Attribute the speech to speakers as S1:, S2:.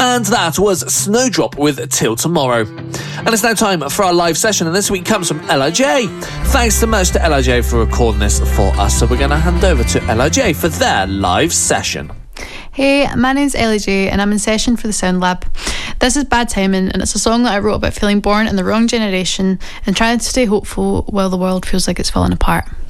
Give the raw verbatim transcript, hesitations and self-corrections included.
S1: And that was Snowdrop with Till Tomorrow. And it's now time for our live session, and this week comes from L I J. Thanks so much to L I J for recording this for us. So we're going to hand over to L I J for their live session.
S2: Hey, my name's L I J and I'm in session for the Sound Lab. This is Bad Timing, and it's a song that I wrote about feeling born in the wrong generation and trying to stay hopeful while the world feels like it's falling apart.